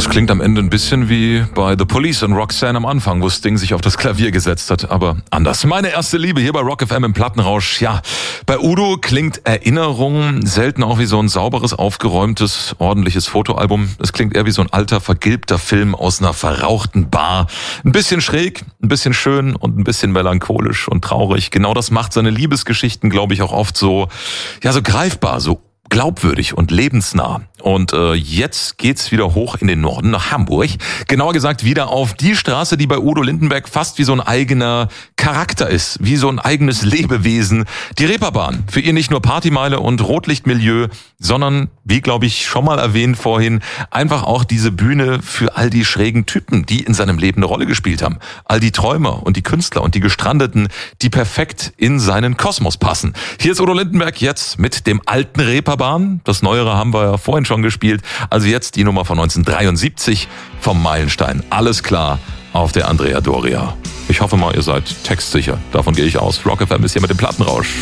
Das klingt am Ende ein bisschen wie bei The Police und Roxanne am Anfang, wo Sting sich auf das Klavier gesetzt hat, aber anders. Meine erste Liebe hier bei Rock FM im Plattenrausch. Ja, bei Udo klingt Erinnerung selten auch wie so ein sauberes, aufgeräumtes, ordentliches Fotoalbum. Es klingt eher wie so ein alter, vergilbter Film aus einer verrauchten Bar. Ein bisschen schräg, ein bisschen schön und ein bisschen melancholisch und traurig. Genau das macht seine Liebesgeschichten, glaube ich, auch oft so, ja, so greifbar, so glaubwürdig und lebensnah. Und jetzt geht's wieder hoch in den Norden, nach Hamburg. Genauer gesagt wieder auf die Straße, die bei Udo Lindenberg fast wie so ein eigener Charakter ist, wie so ein eigenes Lebewesen. Die Reeperbahn, für ihn nicht nur Partymeile und Rotlichtmilieu, sondern, wie glaube ich schon mal erwähnt vorhin, einfach auch diese Bühne für all die schrägen Typen, die in seinem Leben eine Rolle gespielt haben. All die Träumer und die Künstler und die Gestrandeten, die perfekt in seinen Kosmos passen. Hier ist Udo Lindenberg jetzt mit dem alten Reeperbahn. Das Neuere haben wir ja vorhin schon gespielt. Also jetzt die Nummer von 1973 vom Meilenstein. Alles klar auf der Andrea Doria. Ich hoffe mal, ihr seid textsicher. Davon gehe ich aus. Rock FM ist hier mit dem Plattenrausch.